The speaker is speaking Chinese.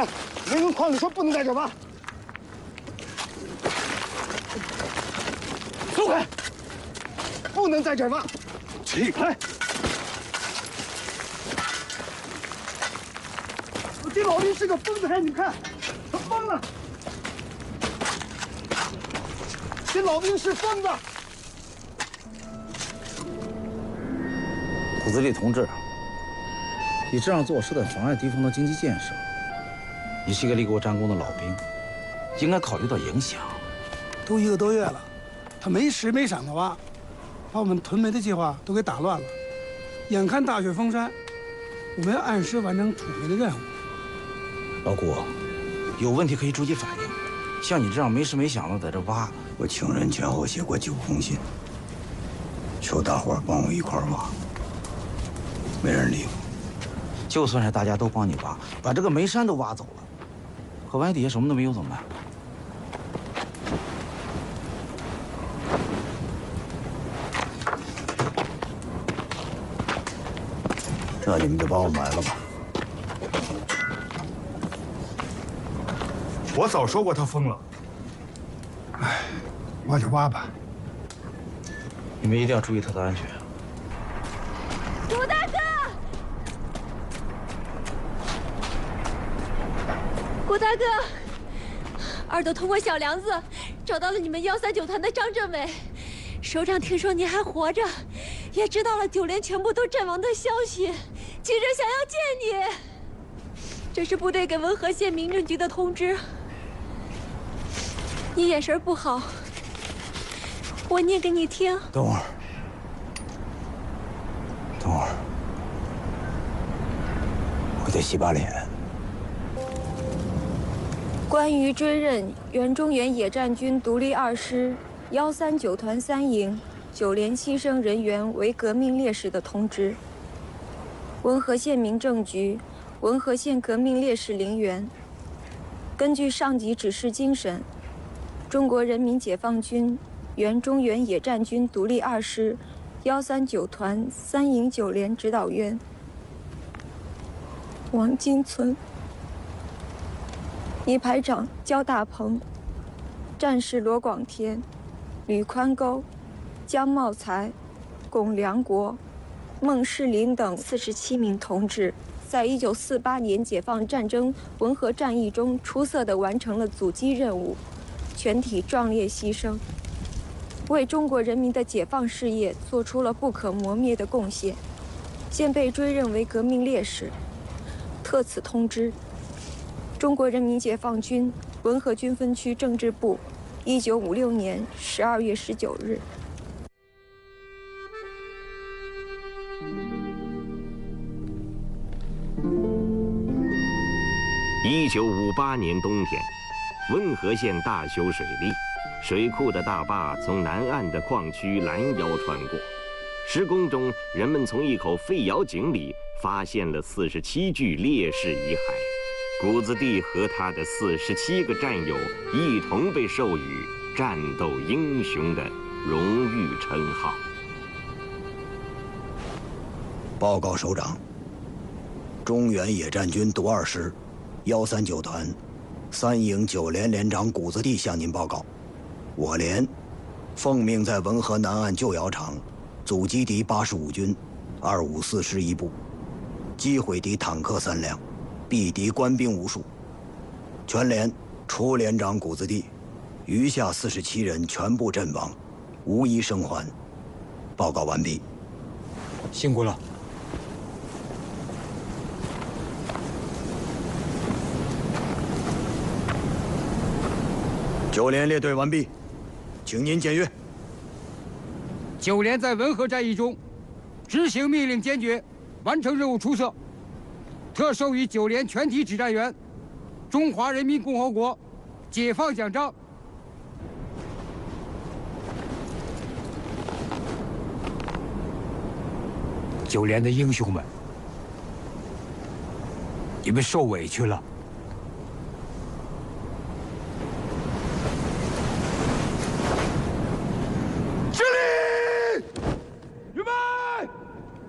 哎，人文矿里说不能在这挖。松开！不能在这挖，起开！这老兵是个疯子，还你看，他疯了！这老兵是疯子。 骨子里同志，你这样做是在妨碍地方的经济建设。你是一个立过战功的老兵，应该考虑到影响。 都1个多月了，他没时没晌的挖，把我们屯煤的计划都给打乱了。眼看大雪封山，我们要按时完成储煤的任务。 老谷，有问题可以逐级反映。像你这样没时没晌的在这挖， 我请人前后写过9封信，求大伙儿帮我一块儿挖，没人理我。 就算是大家都帮你挖，把这个煤山都挖走了，可万一底下什么都没有怎么办？ 那你们就帮我埋了吧。 我早说过他疯了。 哎，挖就挖吧。 你们一定要注意他的安全。 古大哥，古大哥，二斗通过小梁子找到了你们139团的张政委，首长听说您还活着，也知道了9连全部都阵亡的消息，急着想要见你。这是部队给文和县民政局的通知。你眼神不好，我念给你听。 等会儿，我得洗把脸。 关于追认原中原野战军独立2师139团3营9连牺牲人员为革命烈士的通知。文和县民政局、文和县革命烈士陵园，根据上级指示精神，中国人民解放军原中原野战军独立2师139团3营9连指导员王金存、一排长焦大鹏、战士罗广天、吕宽沟、江茂才、龚良国、孟世林等47名同志，在1948年解放战争文和战役中出色地完成了阻击任务，全体壮烈牺牲，为中国人民的解放事业做出了不可磨灭的贡献，现被追认为革命烈士。特此通知：中国人民解放军文和军分区政治部，1956年12月19日。 1958年冬天，温和县大修水利，水库的大坝从南岸的矿区拦腰穿过。施工中，人们从一口废窑井里发现了47具烈士遗骸，谷子地和他的47个战友一同被授予战斗英雄的荣誉称号。 报告首长，中原野战军独2师139团3营9连连长谷子地向您报告，我连奉命在文和南岸旧窑厂阻击敌85军254师1部，击毁敌坦克3辆，毙敌官兵无数。全连除连长谷子地，余下47人全部阵亡，无一生还。报告完毕。 辛苦了。 9连列队完毕，请您检阅。 9连在文和战役中执行命令坚决，完成任务出色，特授予9连全体指战员中华人民共和国解放奖章。9连的英雄们，你们受委屈了。